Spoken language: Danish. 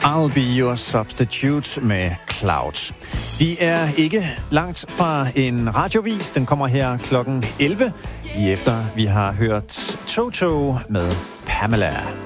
I'll Be Your Substitute med Cloud. Vi er ikke langt fra en radiovis. Den kommer her klokken 11, lige efter vi har hørt Toto med Pamela.